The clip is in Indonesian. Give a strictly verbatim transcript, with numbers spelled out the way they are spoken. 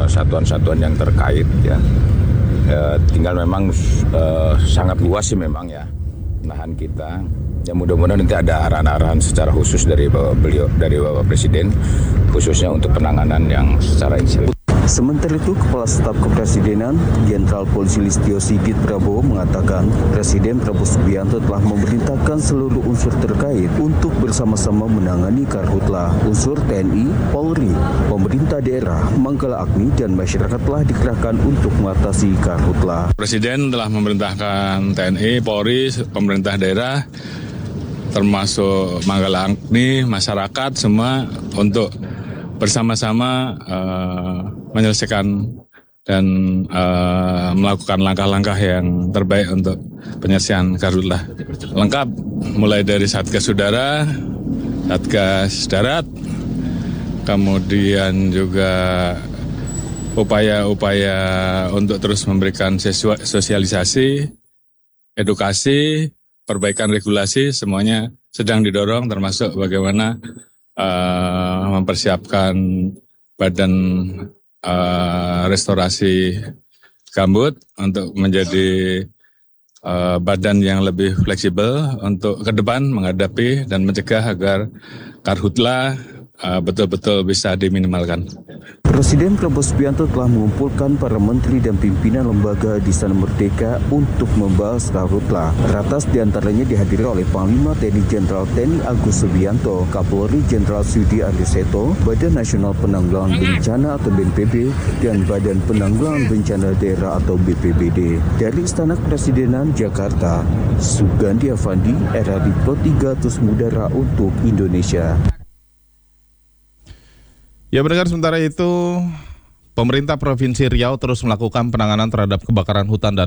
satuan-satuan yang terkait ya. E, tinggal memang e, sangat luas sih memang ya nahan kita. Ya mudah-mudahan nanti ada arahan-arahan secara khusus dari Bapak beliau dari Bapak Presiden khususnya untuk penanganan yang secara insidental. Sementara itu, Kepala Staf Kepresidenan Jenderal Polisi Listio Sigit Prabowo mengatakan Presiden Prabowo Subianto telah memerintahkan seluruh unsur terkait untuk bersama-sama menangani karhutlah. Unsur T N I, Polri, pemerintah daerah, Manggala Agni, dan masyarakat telah dikerahkan untuk mengatasi karhutlah. Presiden telah memerintahkan T N I, Polri, pemerintah daerah, termasuk Manggala Agni, masyarakat semua untuk bersama-sama uh, menyelesaikan dan uh, melakukan langkah-langkah yang terbaik untuk penyelesaian karhutlah. Lengkap mulai dari Satgas Udara, Satgas Darat, kemudian juga upaya-upaya untuk terus memberikan sosialisasi, edukasi, perbaikan regulasi, semuanya sedang didorong termasuk bagaimana Uh, mempersiapkan badan uh, restorasi gambut untuk menjadi uh, badan yang lebih fleksibel untuk ke depan menghadapi dan mencegah agar karhutlah uh, betul-betul bisa diminimalkan. Presiden Prabowo Subianto telah mengumpulkan para menteri dan pimpinan lembaga di Istana Merdeka untuk membahas karhutlah. Ratas diantaranya dihadiri oleh Panglima T N I Jenderal T N I Agus Subianto, Kapolri Jenderal Sudi Adiseto, Badan Nasional Penanggulangan Bencana atau B N P B, dan Badan Penanggulangan Bencana Daerah atau B P B D. Dari Istana Kepresidenan Jakarta, Sugandi Avandi, R R I Pro tiga Terus Mudara untuk Indonesia. Ya, mendengar sementara itu, pemerintah Provinsi Riau terus melakukan penanganan terhadap kebakaran hutan dan